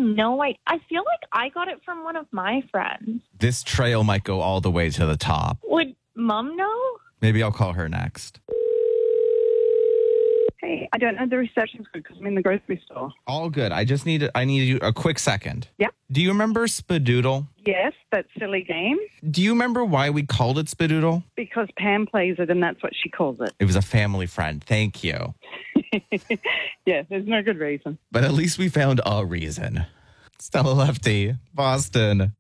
no idea. I feel like I got it from one of my friends. This trail might go all the way to the top. Would Mom know? Maybe I'll call her next. Hey, I don't know the reception's good because I'm in the grocery store. All good. I need you a quick second. Yeah. Do you remember Spadoodle? Yes, that silly game. Do you remember why we called it Spadoodle? Because Pam plays it and that's what she calls it. It was a family friend. Thank you. Yeah, there's no good reason. But at least we found a reason. Stella Lefty, Boston.